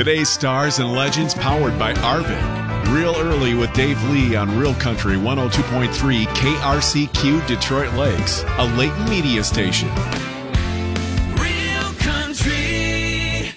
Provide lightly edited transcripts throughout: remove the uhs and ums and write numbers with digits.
Today's stars and legends powered by Arvik. Real early with Dave Lee on Real Country 102.3 KRCQ Detroit Lakes, a Layton media station. Real Country.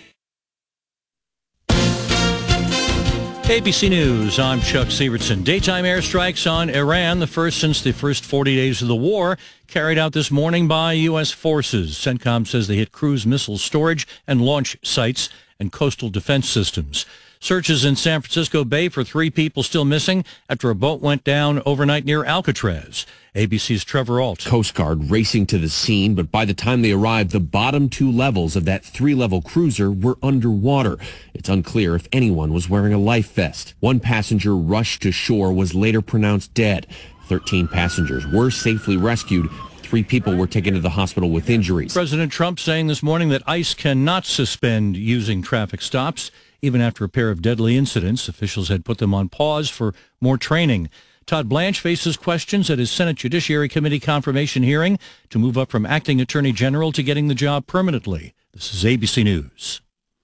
ABC News, I'm Chuck Severson. Daytime airstrikes on Iran, the first since the first 40 days of the war, carried out this morning by U.S. forces. CENTCOM says they hit cruise missile storage and launch sites and coastal defense systems. Searches in San Francisco Bay for 3 people still missing after a boat went down overnight near Alcatraz. ABC's Trevor Ault. Coast Guard racing to the scene, but by the time they arrived, the bottom 2 levels of that 3-level cruiser were underwater. It's unclear if anyone was wearing a life vest. 1 passenger rushed to shore was later pronounced dead. 13 passengers were safely rescued. 3 people were taken to the hospital with injuries. President Trump saying this morning that ICE cannot suspend using traffic stops. Even after a pair of deadly incidents, officials had put them on pause for more training. Todd Blanche faces questions at his Senate Judiciary Committee confirmation hearing to move up from acting attorney general to getting the job permanently. This is ABC News.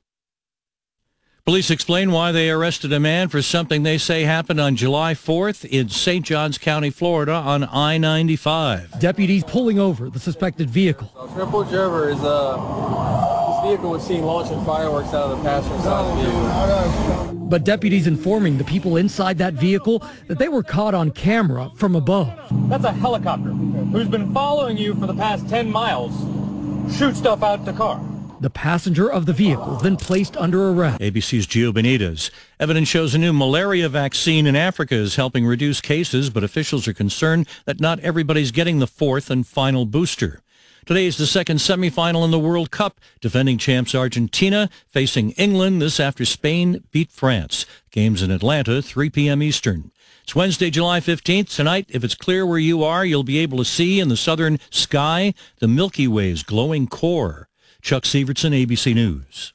Police explain why they arrested a man for something they say happened on July 4th in St. Johns County, Florida on I-95. Deputies pulling over the suspected vehicle. Triple Driver is this vehicle was seen launching fireworks out of the passenger side of the vehicle. But deputies informing the people inside that vehicle that they were caught on camera from above. That's a helicopter who's been following you for the past 10 miles. Shoot stuff out the car. The passenger of the vehicle then placed under arrest. ABC's Gio Benitez. Evidence shows a new malaria vaccine in Africa is helping reduce cases, but officials are concerned that not everybody's getting the 4th and final booster. Today is the second semifinal in the World Cup. Defending champs Argentina facing England this after Spain beat France. Games in Atlanta, 3 p.m. Eastern. It's Wednesday, July 15th. Tonight, if it's clear where you are, you'll be able to see in the southern sky the Milky Way's glowing core. Chuck Severson, ABC News.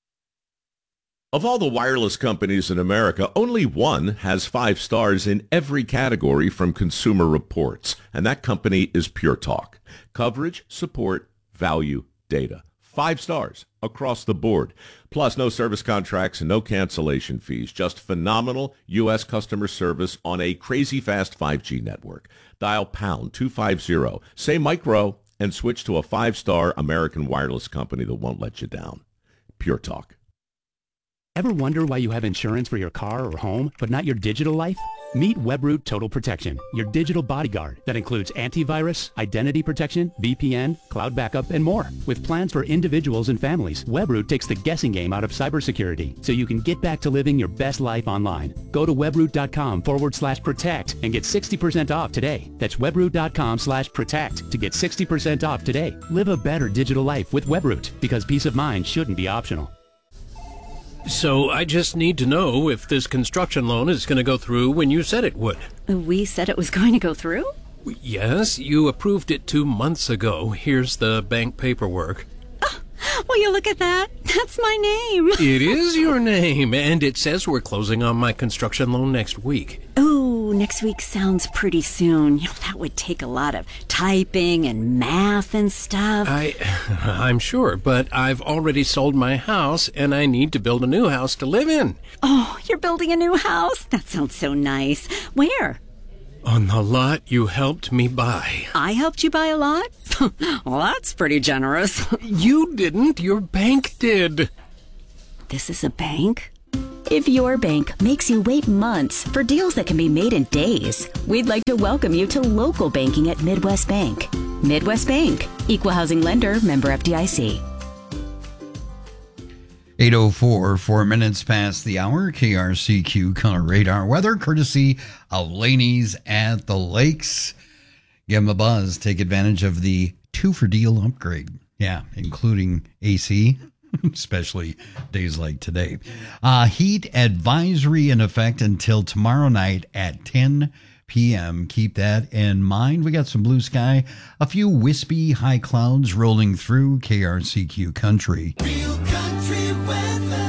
Of all the wireless companies in America, only one has 5 stars in every category from Consumer Reports, and that company is Pure Talk. Coverage, support, value, data. 5 stars across the board. Plus, no service contracts and no cancellation fees. Just phenomenal U.S. customer service on a crazy fast 5G network. Dial pound 250, say micro, and switch to a 5-star American wireless company that won't let you down. Pure Talk. Ever wonder why you have insurance for your car or home, but not your digital life? Meet Webroot Total Protection, your digital bodyguard that includes antivirus, identity protection, VPN, cloud backup, and more. With plans for individuals and families, Webroot takes the guessing game out of cybersecurity so you can get back to living your best life online. Go to webroot.com/protect and get 60% off today. That's webroot.com/protect to get 60% off today. Live a better digital life with Webroot because peace of mind shouldn't be optional. So I just need to know if this construction loan is going to go through when you said it would. We said it was going to go through? Yes, you approved it 2 months ago. Here's the bank paperwork. Oh, will you look at that? That's my name. It is your name, and it says we're closing on my construction loan next week. Oh, next week sounds pretty soon. That would take a lot of typing and math and stuff. I'm sure, but I've already sold my house, and I need to build a new house to live in. Oh, you're building a new house? That sounds so nice. Where? On the lot you helped me buy. I helped you buy a lot? Well, that's pretty generous. You didn't. Your bank did. This is a bank? If your bank makes you wait months for deals that can be made in days, we'd like to welcome you to local banking at Midwest Bank. Midwest Bank, Equal Housing Lender, member FDIC. 8:04, 4 minutes past the hour. KRCQ Color Radar weather, courtesy of Laney's at the Lakes. Give them a buzz. Take advantage of the 2-for-deal upgrade. Yeah, including AC, especially days like today. Heat advisory in effect until tomorrow night at 10 p.m. Keep that in mind. We got some blue sky, a few wispy high clouds rolling through KRCQ Country. Real Country weather.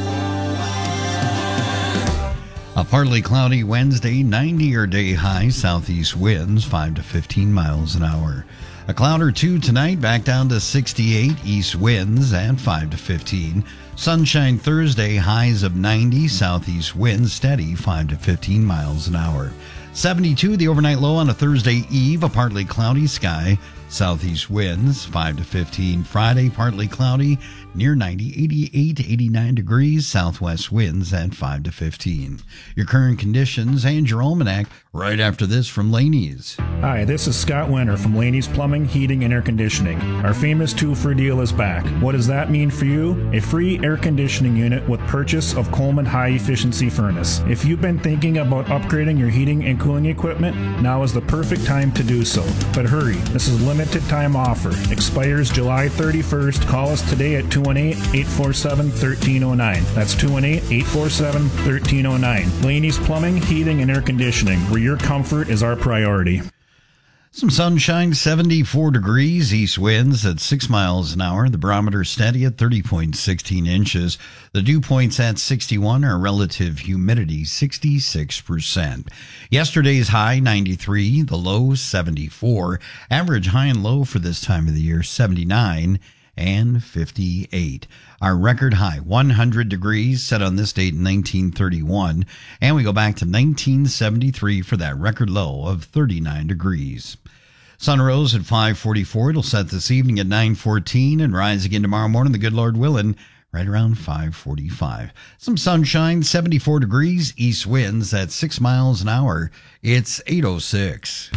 A partly cloudy Wednesday, 90 your day high, southeast winds 5 to 15 miles an hour. A cloud or two tonight, back down to 68, east winds at 5 to 15. Sunshine Thursday, highs of 90, southeast winds steady 5 to 15 miles an hour. 72, the overnight low on a Thursday eve, a partly cloudy sky. Southeast winds 5 to 15. Friday, partly cloudy, near 90, 88 to 89 degrees. Southwest winds at 5 to 15. Your current conditions and your almanac right after this from Laney's. Hi, this is Scott Winter from Laney's Plumbing, Heating, and Air Conditioning. Our famous 2-for deal is back. What does that mean for you? A free air conditioning unit with purchase of Coleman High Efficiency Furnace. If you've been thinking about upgrading your heating and cooling equipment, now is the perfect time to do so. But hurry, this is a limited time offer. Expires July 31st. Call us today at 218-847-1309. That's 218-847-1309. Laney's Plumbing, Heating, and Air Conditioning, where your comfort is our priority. Some sunshine, 74 degrees, east winds at 6 miles an hour. The barometer steady at 30.16 inches. The dew points at 61, our relative humidity 66%. Yesterday's high, 93, the low, 74. Average high and low for this time of the year, 79 and 58. Our record high, 100 degrees, set on this date in 1931. And we go back to 1973 for that record low of 39 degrees. Sun rose at 5:44. It'll set this evening at 9:14 and rise again tomorrow morning, the good Lord willing, right around 5:45. Some sunshine, 74 degrees, east winds at 6 miles an hour. It's 8:06.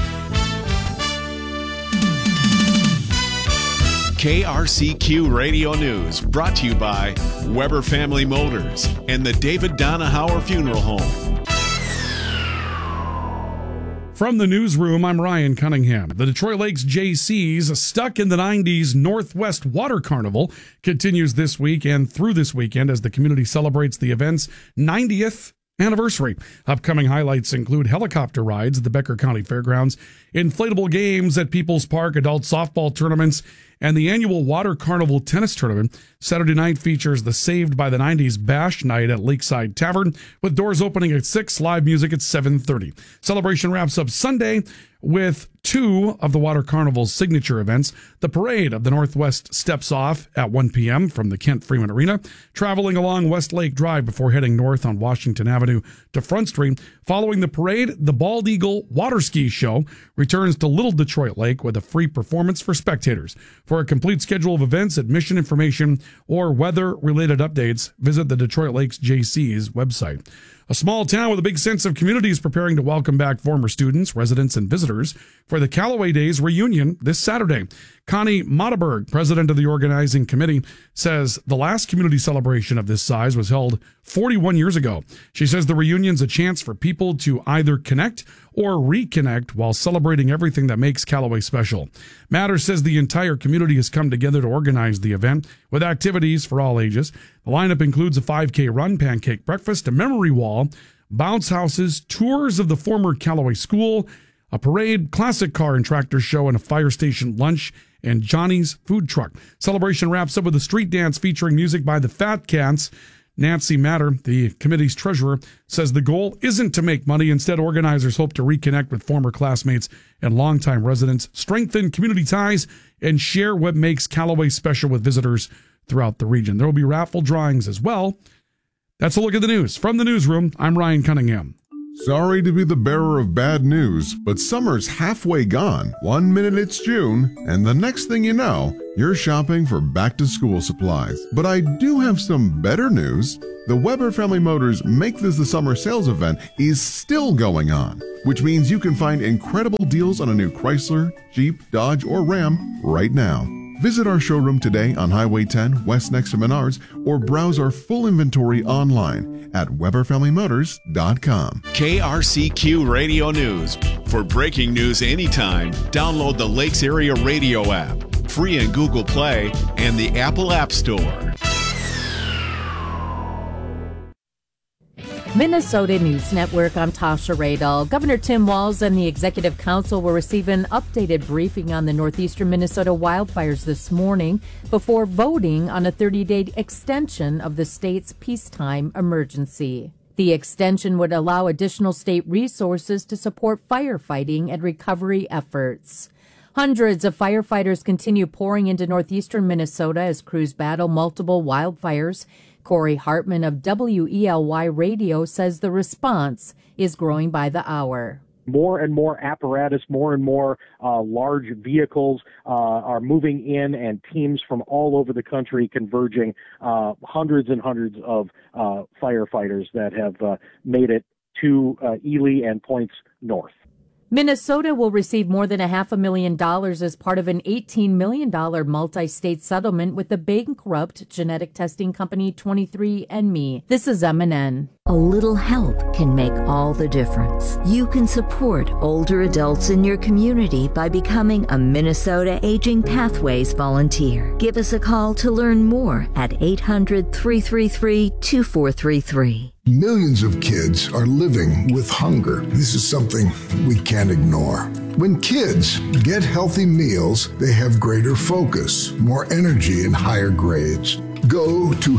KRCQ Radio News, brought to you by Weber Family Motors and the David Donahauer Funeral Home. From the newsroom, I'm Ryan Cunningham. The Detroit Lakes Jaycees, stuck in the 90s Northwest Water Carnival, continues this week and through this weekend as the community celebrates the event's 90th anniversary. Upcoming highlights include helicopter rides at the Becker County Fairgrounds, inflatable games at Peoples Park, adult softball tournaments, and the annual Water Carnival tennis tournament. Saturday night features the Saved by the 90s Bash Night at Lakeside Tavern, with doors opening at 6, live music at 7:30. Celebration wraps up Sunday with 2 of the Water Carnival's signature events. The Parade of the Northwest steps off at 1 p.m. from the Kent Freeman Arena, traveling along West Lake Drive before heading north on Washington Avenue to Front Street. Following the parade, the Bald Eagle Water Ski Show returns to Little Detroit Lake with a free performance for spectators. For a complete schedule of events, admission information, or weather-related updates, visit the Detroit Lakes Jaycees website. A small town with a big sense of community is preparing to welcome back former students, residents, and visitors for the Callaway Days reunion this Saturday. Connie Mottaberg, president of the organizing committee, says the last community celebration of this size was held 41 years ago. She says the reunion's a chance for people to either connect or reconnect while celebrating everything that makes Callaway special. Matter says the entire community has come together to organize the event with activities for all ages. The lineup includes a 5K run, pancake breakfast, a memory wall, bounce houses, tours of the former Callaway School, a parade, classic car and tractor show, and a fire station lunch and Johnny's food truck. Celebration wraps up with a street dance featuring music by the Fat Cats. Nancy Matter, the committee's treasurer, says the goal isn't to make money. Instead, organizers hope to reconnect with former classmates and longtime residents, strengthen community ties, and share what makes Callaway special with visitors throughout the region. There will be raffle drawings as well. That's a look at the news. From the newsroom, I'm Ryan Cunningham. Sorry to be the bearer of bad news, but summer's halfway gone. 1 minute it's June, and the next thing you know, you're shopping for back-to-school supplies. But I do have some better news. The Weber Family Motors Make This the Summer sales event is still going on, which means you can find incredible deals on a new Chrysler, Jeep, Dodge, or Ram right now. Visit our showroom today on Highway 10, west next to Menards, or browse our full inventory online at WeberFamilyMotors.com. KRCQ Radio News. For breaking news anytime, download the Lakes Area Radio app, free in Google Play and the Apple App Store. Minnesota News Network, I'm Tasha Radal. Governor Tim Walz and the Executive Council will receive an updated briefing on the northeastern Minnesota wildfires this morning before voting on a 30-day extension of the state's peacetime emergency. The extension would allow additional state resources to support firefighting and recovery efforts. Hundreds of firefighters continue pouring into northeastern Minnesota as crews battle multiple wildfires. Corey Hartman of WELY Radio says the response is growing by the hour. More and more apparatus, more and more large vehicles are moving in, and teams from all over the country converging, hundreds and hundreds of firefighters that have made it to Ely and points north. Minnesota will receive more than $500,000 as part of an $18 million multi-state settlement with the bankrupt genetic testing company 23andMe. This is MNN. A little help can make all the difference. You can support older adults in your community by becoming a Minnesota Aging Pathways volunteer. Give us a call to learn more at 800-333-2433. Millions of kids are living with hunger. This is something we can't ignore. When kids get healthy meals, they have greater focus, more energy, and higher grades. Go to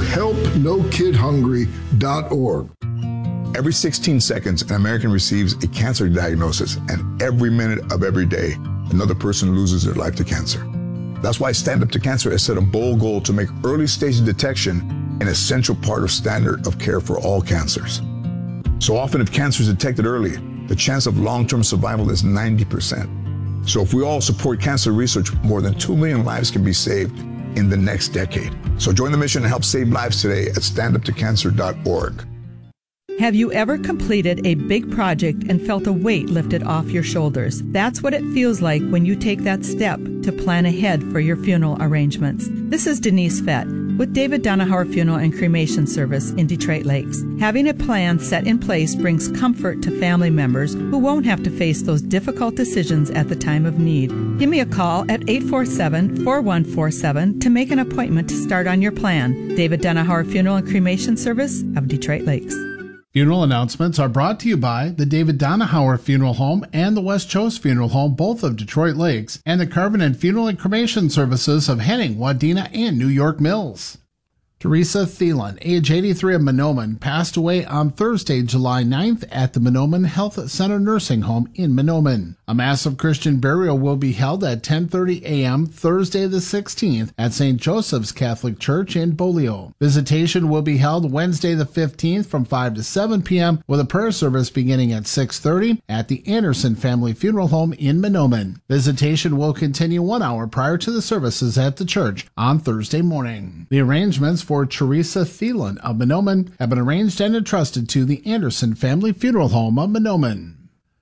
helpnokidhungry.org. Every 16 seconds, an American receives a cancer diagnosis, and every minute of every day, another person loses their life to cancer. That's why Stand Up to Cancer has set a bold goal to make early stage detection an essential part of standard of care for all cancers. So often, if cancer is detected early, the chance of long-term survival is 90%. So if we all support cancer research, more than 2 million lives can be saved in the next decade. So join the mission and help save lives today at standuptocancer.org. Have you ever completed a big project and felt a weight lifted off your shoulders? That's what it feels like when you take that step to plan ahead for your funeral arrangements. This is Denise Fett with David Donahauer Funeral and Cremation Service in Detroit Lakes. Having a plan set in place brings comfort to family members who won't have to face those difficult decisions at the time of need. Give me a call at 847-4147 to make an appointment to start on your plan. David Donahauer Funeral and Cremation Service of Detroit Lakes. Funeral announcements are brought to you by the David Donahauer Funeral Home and the West Chose Funeral Home, both of Detroit Lakes, and the Carvin Funeral and Cremation Services of Henning, Wadena, and New York Mills. Teresa Thielen, age 83 of Mahnomen, passed away on Thursday, July 9th at the Mahnomen Health Center Nursing Home in Mahnomen. A massive Christian burial will be held at 10:30 a.m. Thursday the 16th at St. Joseph's Catholic Church in Bolio. Visitation will be held Wednesday the 15th from 5 to 7 p.m. with a prayer service beginning at 6:30 at the Anderson Family Funeral Home in Mahnomen. Visitation will continue 1 hour prior to the services at the church on Thursday morning. The arrangements for Teresa Thielen of Mahnomen have been arranged and entrusted to the Anderson Family Funeral Home of Mahnomen.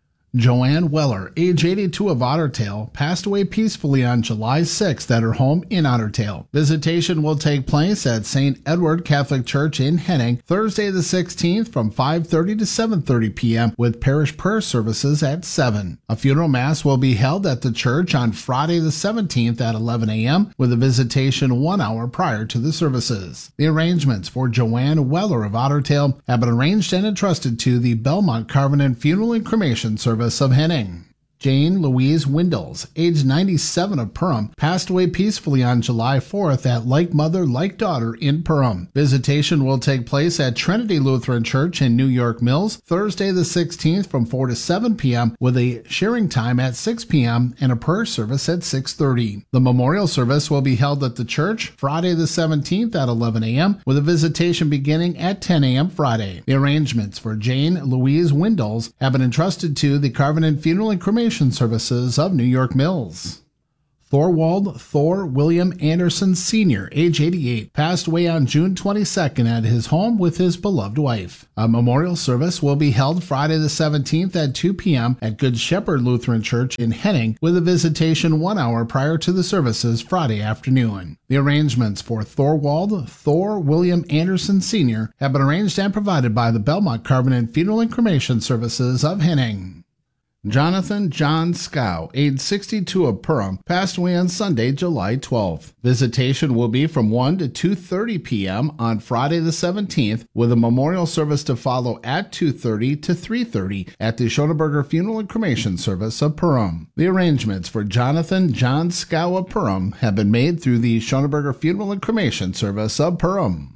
Joanne Weller, age 82 of Ottertail, passed away peacefully on July 6th at her home in Ottertail. Visitation will take place at St. Edward Catholic Church in Henning Thursday the 16th from 5:30 to 7:30 p.m. with parish prayer services at 7. A funeral mass will be held at the church on Friday the 17th at 11 a.m. with a visitation 1 hour prior to the services. The arrangements for Joanne Weller of Ottertail have been arranged and entrusted to the Belmont Carvin Funeral and Cremation Service of Henning. Jane Louise Windles, age 97 of Perham, passed away peacefully on July 4th at Like Mother, Like Daughter in Perham. Visitation will take place at Trinity Lutheran Church in New York Mills Thursday the 16th from 4 to 7 p.m. with a sharing time at 6 p.m. and a prayer service at 6:30. The memorial service will be held at the church Friday the 17th at 11 a.m. with a visitation beginning at 10 a.m. Friday. The arrangements for Jane Louise Windles have been entrusted to the Carvin Funeral and Cremation Services of New York Mills. Thorwald Thor William Anderson Sr., age 88, passed away on June 22nd at his home with his beloved wife. A memorial service will be held Friday the 17th at 2 p.m. at Good Shepherd Lutheran Church in Henning with a visitation 1 hour prior to the services Friday afternoon. The arrangements for Thorwald Thor William Anderson Sr. have been arranged and provided by the Belmont Carvin Funeral and Cremation Services of Henning. Jonathan John Scow, age 62 of Perham, passed away on Sunday, July 12th. Visitation will be from 1 to 2:30 p.m. on Friday the 17th, with a memorial service to follow at 2:30 to 3:30 at the Schoenberger Funeral and Cremation Service of Perham. The arrangements for Jonathan John Scow of Perham have been made through the Schoenberger Funeral and Cremation Service of Perham.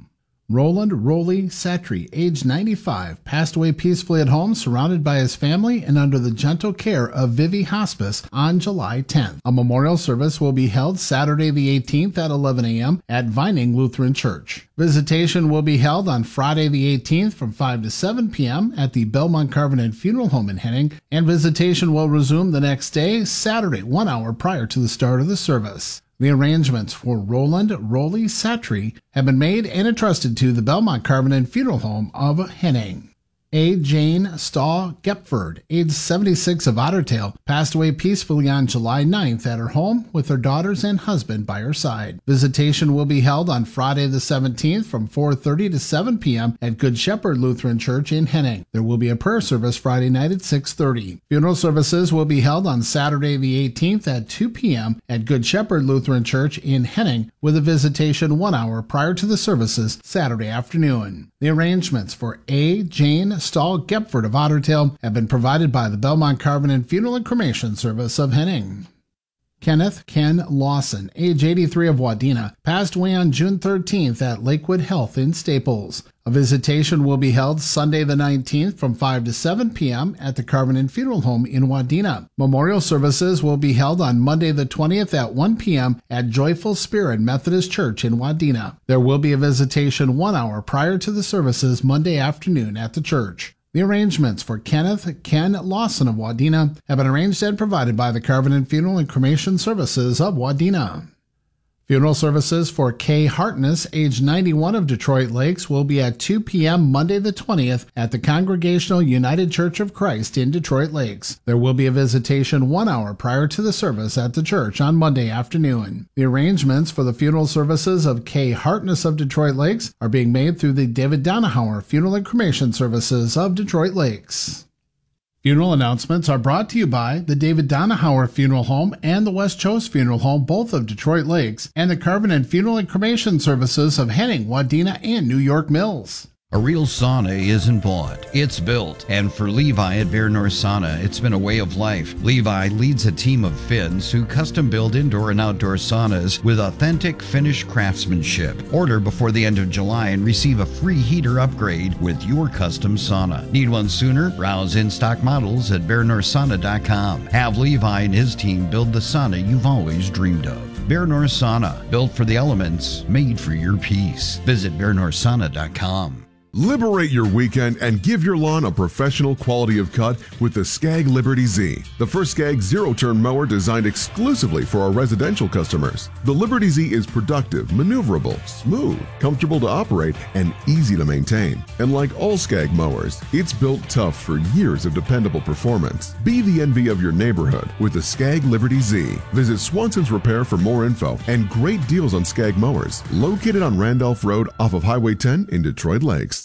Roland Rowley Satry, age 95, passed away peacefully at home, surrounded by his family and under the gentle care of Vivi Hospice on July 10th. A memorial service will be held Saturday the 18th at 11 a.m. at Vining Lutheran Church. Visitation will be held on Friday the 18th from 5 to 7 p.m. at the Belmont Carvin Funeral Home in Henning, and visitation will resume the next day, Saturday, 1 hour prior to the start of the service. The arrangements for Roland Rowley Satry have been made and entrusted to the Belmont Carvin Funeral Home of Henning. A. Jane Stahl Gepford, age 76 of Ottertail, passed away peacefully on July 9th at her home with her daughters and husband by her side. Visitation will be held on Friday the 17th from 4:30 to 7 p.m. at Good Shepherd Lutheran Church in Henning. There will be a prayer service Friday night at 6:30. Funeral services will be held on Saturday the 18th at 2 p.m. at Good Shepherd Lutheran Church in Henning, with a visitation 1 hour prior to the services Saturday afternoon. The arrangements for A. Jane Stahl Gepford of Ottertail have been provided by the Belmont Carvin Funeral and Cremation Service of Henning. Kenneth Ken Lawson, age 83 of Wadena, passed away on June 13th at Lakewood Health in Staples. A visitation will be held Sunday the 19th from 5 to 7 p.m. at the Carvin Funeral Home in Wadena. Memorial services will be held on Monday the 20th at 1 p.m. at Joyful Spirit Methodist Church in Wadena. There will be a visitation 1 hour prior to the services Monday afternoon at the church. The arrangements for Kenneth Ken Lawson of Wadena have been arranged and provided by the Carvin Funeral and Cremation Services of Wadena. Funeral services for Kay Hartness, age 91 of Detroit Lakes, will be at 2 p.m. Monday the 20th at the Congregational United Church of Christ in Detroit Lakes. There will be a visitation 1 hour prior to the service at the church on Monday afternoon. The arrangements for the funeral services of Kay Hartness of Detroit Lakes are being made through the David Donahauer Funeral and Cremation Services of Detroit Lakes. Funeral announcements are brought to you by the David Donahauer Funeral Home and the West Chose Funeral Home, both of Detroit Lakes, and the Carvin Funeral and Cremation Services of Henning, Wadena, and New York Mills. A real sauna isn't bought, it's built. And for Levi at Bear North Sauna, it's been a way of life. Levi leads a team of Finns who custom build indoor and outdoor saunas with authentic Finnish craftsmanship. Order before the end of July and receive a free heater upgrade with your custom sauna. Need one sooner? Browse in-stock models at bearnorthsauna.com. Have Levi and his team build the sauna you've always dreamed of. Bear North Sauna, built for the elements, made for your peace. Visit bearnorthsauna.com. Liberate your weekend and give your lawn a professional quality of cut with the Skag Liberty Z, the first Skag zero-turn mower designed exclusively for our residential customers. The Liberty Z is productive, maneuverable, smooth, comfortable to operate, and easy to maintain. And like all Skag mowers, it's built tough for years of dependable performance. Be the envy of your neighborhood with the Skag Liberty Z. Visit Swanson's Repair for more info and great deals on Skag mowers, located on Randolph Road off of Highway 10 in Detroit Lakes.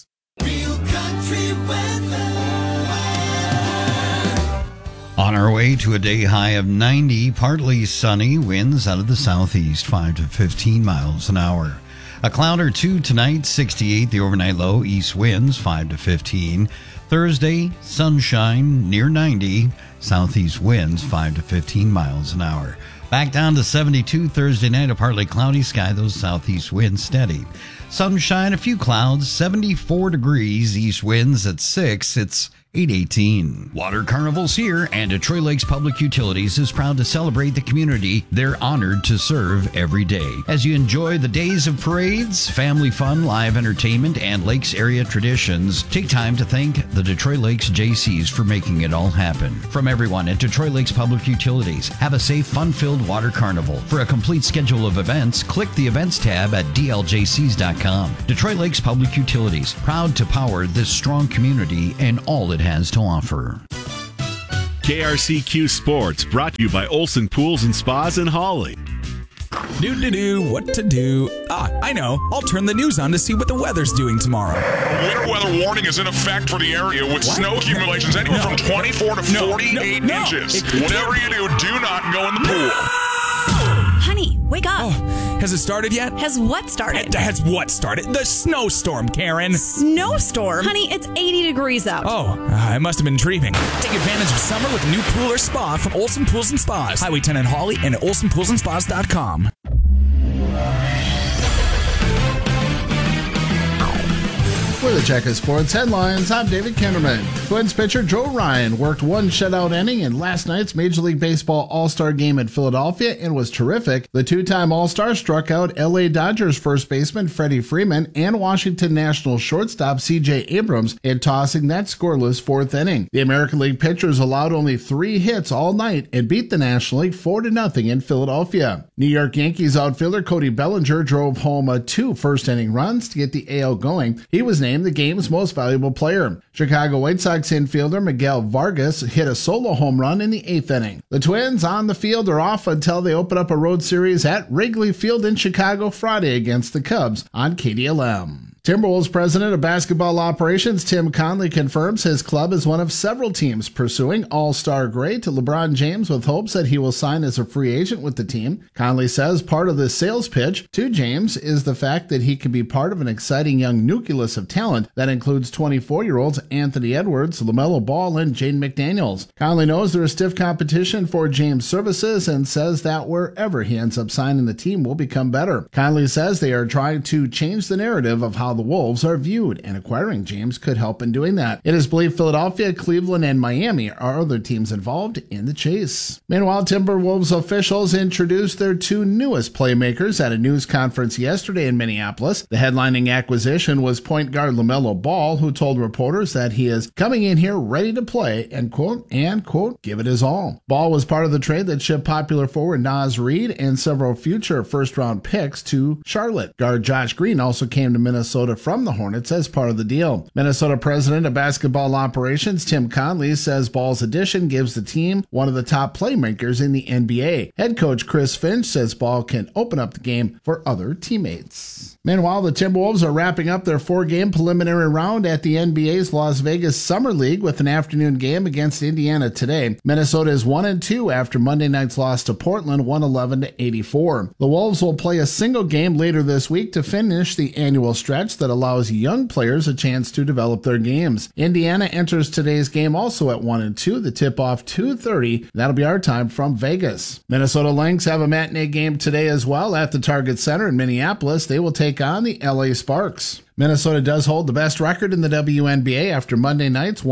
On our way to a day high of 90, partly sunny, winds out of the southeast, 5 to 15 miles an hour. A cloud or two tonight, 68, the overnight low, east winds, 5 to 15. Thursday, sunshine, near 90, southeast winds, 5 to 15 miles an hour. Back down to 72 Thursday night, a partly cloudy sky, those southeast winds steady. Sunshine, a few clouds, 74 degrees, east winds at 6, it's 8:18. Water Carnival's here, and Detroit Lakes Public Utilities is proud to celebrate the community they're honored to serve every day. As you enjoy the days of parades, family fun, live entertainment, and Lakes area traditions, take time to thank the Detroit Lakes JCs for making it all happen. From everyone at Detroit Lakes Public Utilities, have a safe, fun-filled Water Carnival. For a complete schedule of events, click the events tab at dljcs.com. Detroit Lakes Public Utilities, proud to power this strong community and all it has to offer. KRCQ Sports, brought to you by Olson Pools and Spas in Hawley. What to do? I know. I'll turn the news on to see what the weather's doing tomorrow. A winter weather warning is in effect for the area with snow accumulations anywhere from 24 to 48 inches. Whatever you do not go in the pool. Honey, wake up. Oh, has it started yet? Has what started? Has what started? The snowstorm, Karen. Snowstorm? Honey, it's 80 degrees out. Oh, I must have been dreaming. Take advantage of summer with a new pool or spa from Olson Pools and Spas. Highway 10 in Hawley and at olsonpoolsandspas.com. For the Checker Sports headlines, I'm David Kinderman. Twins pitcher Joe Ryan worked one shutout inning in last night's Major League Baseball All-Star game in Philadelphia and was terrific. The two-time All-Star struck out L.A. Dodgers first baseman Freddie Freeman and Washington Nationals shortstop C.J. Abrams in tossing that scoreless fourth inning. The American League pitchers allowed only 3 hits all night and beat the National League 4-0 in Philadelphia. New York Yankees outfielder Cody Bellinger drove home 2 first-inning runs to get the AL going. He was named the game's most valuable player. Chicago White Sox infielder Miguel Vargas hit a solo home run in the 8th inning. The Twins on the field are off until they open up a road series at Wrigley Field in Chicago Friday against the Cubs on KDLM. Timberwolves president of basketball operations Tim Conley confirms his club is one of several teams pursuing all-star great LeBron James with hopes that he will sign as a free agent with the team. Conley says part of the sales pitch to James is the fact that he can be part of an exciting young nucleus of talent that includes 24-year-olds Anthony Edwards, LaMelo Ball, and Jaden McDaniels. Conley knows there is stiff competition for James' services and says that wherever he ends up signing, the team will become better. Conley says they are trying to change the narrative of how the Wolves are viewed, and acquiring James could help in doing that. It is believed Philadelphia, Cleveland, and Miami are other teams involved in the chase. Meanwhile, Timberwolves officials introduced their 2 newest playmakers at a news conference yesterday in Minneapolis. The headlining acquisition was point guard LaMelo Ball, who told reporters that he is coming in here ready to play and quote, give it his all. Ball was part of the trade that shipped popular forward Naz Reid and several future first-round picks to Charlotte. Guard Josh Green also came to Minnesota from the Hornets as part of the deal. Minnesota president of basketball operations Tim Conley says Ball's addition gives the team one of the top playmakers in the NBA. Head coach Chris Finch says Ball can open up the game for other teammates. Meanwhile, the Timberwolves are wrapping up their 4-game preliminary round at the NBA's Las Vegas Summer League with an afternoon game against Indiana today. Minnesota is 1-2 after Monday night's loss to Portland, 111-84. The Wolves will play a single game later this week to finish the annual stretch that allows young players a chance to develop their games. Indiana enters today's game also at 1-2. The tip-off 2:30. That'll be our time from Vegas. Minnesota Lynx have a matinee game today as well at the Target Center in Minneapolis. They will take on the LA Sparks. Minnesota does hold the best record in the WNBA after Monday night's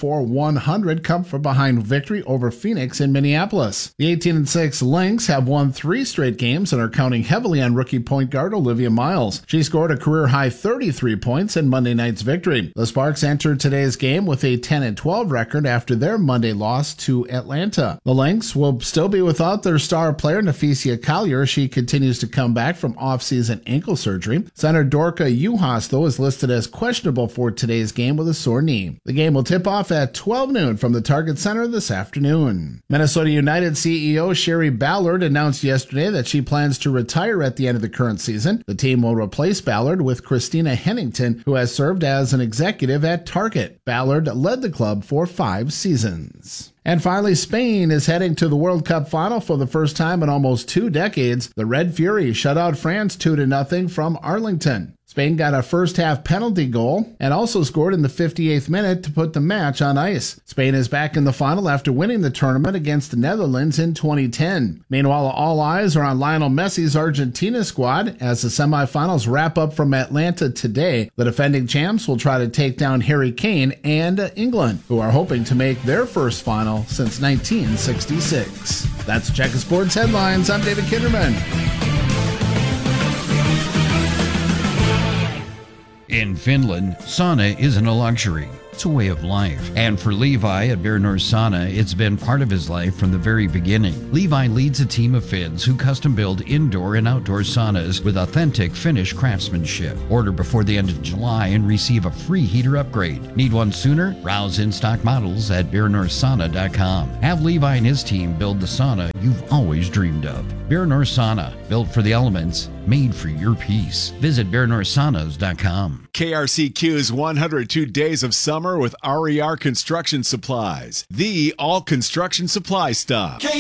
104-100 come from behind victory over Phoenix in Minneapolis. The 18-6 Lynx have won 3 straight games and are counting heavily on rookie point guard Olivia Miles. She scored a career-high 33 points in Monday night's victory. The Sparks entered today's game with a 10-12 record after their Monday loss to Atlanta. The Lynx will still be without their star player Naphesia Collier. She continues to come back from off-season ankle surgery. Center Dorka Juhas, though, is listed as questionable for today's game with a sore knee. The game will tip off at 12 noon from the Target Center this afternoon. Minnesota United CEO Sherry Ballard announced yesterday that she plans to retire at the end of the current season. The team will replace Ballard with Christina Hennington, who has served as an executive at Target. Ballard led the club for 5 seasons. And finally, Spain is heading to the World Cup final for the first time in almost 2 decades. The Red Fury shut out France 2-0 from Arlington. Spain got a first-half penalty goal and also scored in the 58th minute to put the match on ice. Spain is back in the final after winning the tournament against the Netherlands in 2010. Meanwhile, all eyes are on Lionel Messi's Argentina squad as the semifinals wrap up from Atlanta today. The defending champs will try to take down Harry Kane and England, who are hoping to make their first final since 1966. That's Checker Sports Headlines. I'm David Kinderman. In Finland, sauna isn't a luxury. It's a way of life. And for Levi at Bear North Sauna, it's been part of his life from the very beginning. Levi leads a team of Finns who custom build indoor and outdoor saunas with authentic Finnish craftsmanship. Order before the end of July and receive a free heater upgrade. Need one sooner? Browse in-stock models at BearNorthSauna.com. Have Levi and his team build the sauna you've always dreamed of. Bear North Sauna, built for the elements, made for your peace. Visit BearNorthSaunas.com. KRCQ's 102 Days of Summer with RER Construction Supplies, the all construction supply stop.